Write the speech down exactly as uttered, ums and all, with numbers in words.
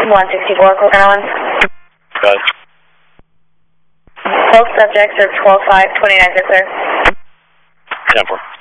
one sixty-four, Coconut Island. Got it. Both subjects are twelve five, twenty-nine zip clear. ten four.